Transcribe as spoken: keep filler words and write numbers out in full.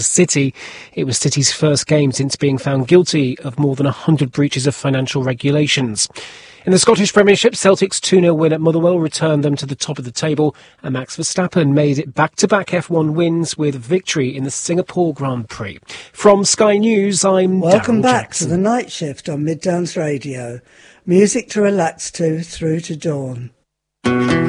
City. It was City's first game since being found guilty of more than one hundred breaches of financial regulations. In the Scottish Premiership, Celtic's two nil win at Motherwell returned them to the top of the table, and Max Verstappen made it back-to-back F one wins with victory in the Singapore Grand Prix. From Sky News, I'm Welcome Darryl back Jackson. to the night shift on Mid Downs Radio. Music to relax to through to dawn.